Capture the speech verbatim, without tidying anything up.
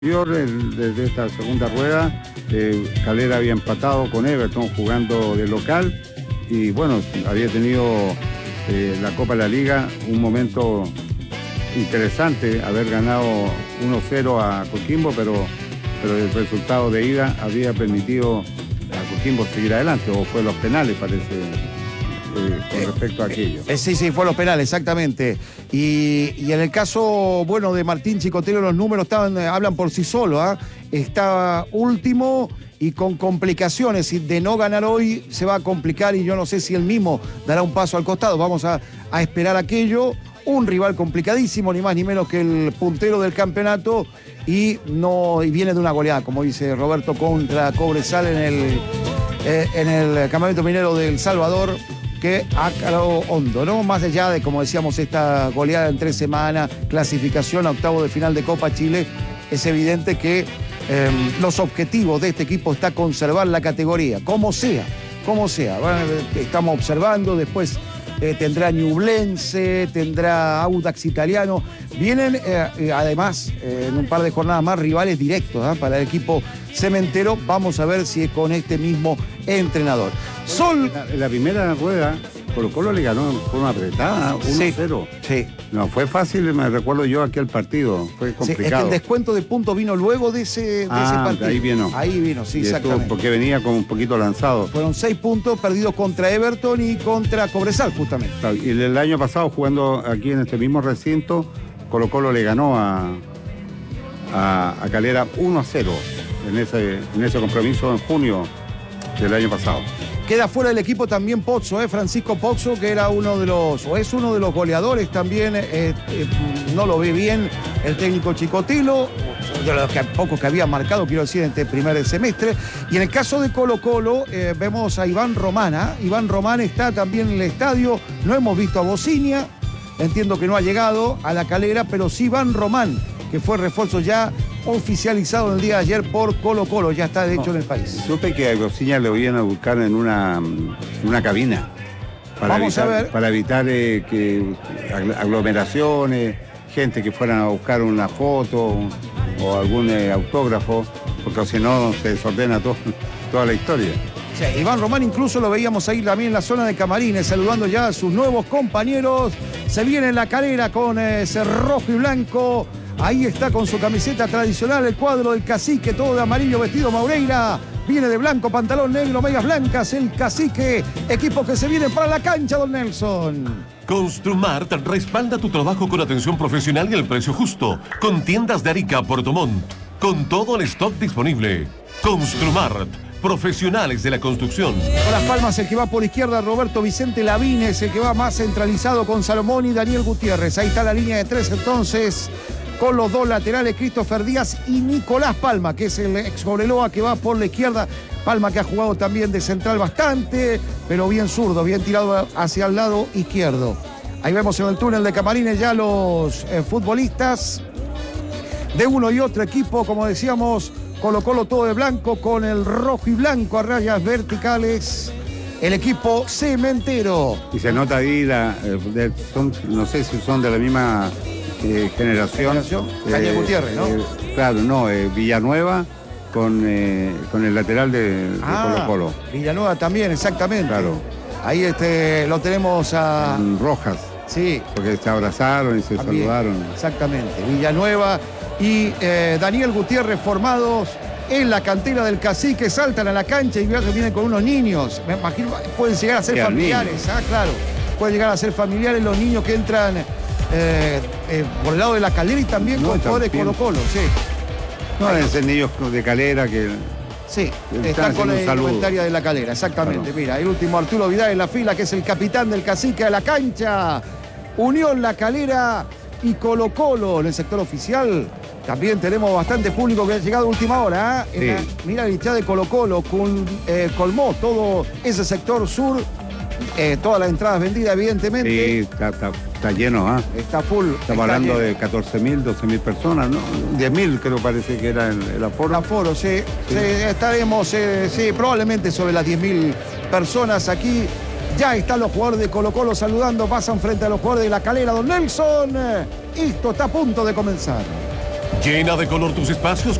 Desde esta segunda rueda, eh, Calera había empatado con Everton jugando de local y bueno, había tenido eh, la Copa de la Liga, un momento interesante, haber ganado uno cero a Coquimbo, pero, pero el resultado de ida había permitido a Coquimbo seguir adelante, o fue los penales, parece. Eh, con respecto a aquello. Eh, sí, sí, fue los penales, exactamente. Y, y en el caso, bueno, de Martín Chicotelo, los números estaban, eh, hablan por sí solos, ¿eh? Está último y con complicaciones. Si de no ganar hoy se va a complicar y yo no sé si él mismo dará un paso al costado. Vamos a, a esperar aquello. Un rival complicadísimo, ni más ni menos que el puntero del campeonato y, no, y viene de una goleada, como dice Roberto, contra Cobresal en el, eh, en el Campamento Minero del Salvador, que ha calado hondo, ¿no? Más allá de, como decíamos, esta goleada en tres semanas, clasificación a octavo de final de Copa Chile, es evidente que eh, los objetivos de este equipo está conservar la categoría, como sea, como sea. Bueno, estamos observando, después eh, tendrá Ñublense, tendrá Audax Italiano. Vienen, eh, eh, además, eh, en un par de jornadas más, rivales directos ¿eh? para el equipo cementero. Vamos a ver si es con este mismo entrenador. Sol... En la primera rueda, Colo Colo le ganó en forma apretada, uno cero. Sí, sí. No, fue fácil, me recuerdo yo aquel partido, fue complicado. Sí, es que el descuento de puntos vino luego de ese, de ah, ese partido. ahí vino. Ahí vino, sí, y exactamente. Estuvo, porque venía como un poquito lanzado. Fueron seis puntos perdidos contra Everton y contra Cobresal, justamente. Claro, y el año pasado, jugando aquí en este mismo recinto, Colo Colo le ganó a, a, a Calera uno a cero en ese, en ese compromiso en junio del año pasado. Queda fuera del equipo también Pozzo, ¿eh? Francisco Pozzo, que era uno de los, o es uno de los goleadores también, eh, eh, no lo ve bien el técnico Chicotelo, de los que, pocos que había marcado, quiero decir, en este primer semestre. Y en el caso de Colo Colo, eh, vemos a Iván Romana. Iván Román está también en el estadio, no hemos visto a Bocinia, entiendo que no ha llegado a la Calera, pero sí Iván Román, que fue refuerzo ya oficializado el día de ayer por Colo Colo, ya está de hecho no, en el país. Supe que a Bocinia le iban a buscar en una, una cabina para Vamos evitar, a ver. para evitar eh, que aglomeraciones, gente que fueran a buscar una foto o algún eh, autógrafo, porque si no se desordena todo, toda la historia. Sí, Iván Román incluso lo veíamos ahí también en la zona de camarines, saludando ya a sus nuevos compañeros. Se viene en la Calera con ese rojo y blanco. Ahí está con su camiseta tradicional, el cuadro del Cacique, todo de amarillo vestido Maureira. Viene de blanco, pantalón negro, medias blancas, el Cacique. Equipo que se viene para la cancha, don Nelson. Construmart respalda tu trabajo con atención profesional y el precio justo. Con tiendas de Arica, Puerto Montt. Con todo el stock disponible. Construmart. Profesionales de la construcción. Con las palmas, el que va por izquierda, Roberto Vicente Lavines, el que va más centralizado con Salomón y Daniel Gutiérrez. Ahí está la línea de tres entonces, con los dos laterales, Christopher Díaz y Nicolás Palma, que es el ex Cobreloa que va por la izquierda. Palma que ha jugado también de central bastante, pero bien zurdo, bien tirado hacia el lado izquierdo. Ahí vemos en el túnel de camarines ya los eh, futbolistas de uno y otro equipo, como decíamos, Colo Colo todo de blanco con el rojo y blanco a rayas verticales. El equipo cementero. Y se nota ahí, la, eh, de, son, no sé si son de la misma eh, generación. ¿Generación? Daniel eh, Gutiérrez, ¿no? Eh, claro, no, eh, Villanueva con, eh, con el lateral de, de ah, Colo Colo. Villanueva también, exactamente. Claro. Ahí este, lo tenemos a... En Rojas. Sí. Porque se abrazaron y se también, saludaron. Exactamente. Villanueva y eh, Daniel Gutiérrez formados en la cantera del Cacique, saltan a la cancha y vienen con unos niños. Me imagino, pueden llegar a ser Qué familiares, ah, claro. Pueden llegar a ser familiares los niños que entran eh, eh, por el lado de la Calera y también no, con jugadores de Colo Colo, sí. No deben ser niños de Calera que... Sí, están con la indumentaria de la Calera, exactamente. Claro. Mira, el último Arturo Vidal en la fila, que es el capitán del Cacique de la cancha. Unión La Calera y Colo Colo en el sector oficial. También tenemos bastante público que ha llegado a última hora. ¿eh? Sí. La, mira el hinchada de Colo Colo, con, eh, colmó todo ese sector sur. Eh, todas las entradas vendidas, evidentemente. Sí, está, está, está lleno, ¿ah? ¿eh? Está full. Estamos está hablando lleno. de catorce mil, doce mil personas, ¿no? diez mil creo parece que era el, el aforo. El aforo, sí. sí. sí estaremos, eh, sí, probablemente sobre las diez mil personas aquí. Ya están los jugadores de Colo Colo saludando, pasan frente a los jugadores de La Calera. Don Nelson, esto está a punto de comenzar. Llena de color tus espacios